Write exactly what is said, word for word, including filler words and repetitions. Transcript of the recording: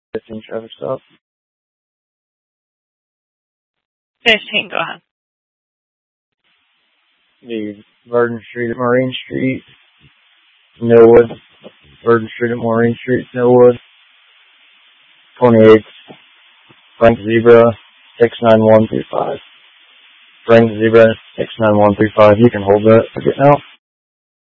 fifteen traffic stop. fifteen, go ahead. The Verdon Street at Marine Street, Millwood. Verdon Street at Marine Street, Millwood. twenty-eight. Frank Zebra, six nine one three five. Frank Zebra, six nine one three five. You can hold that for now.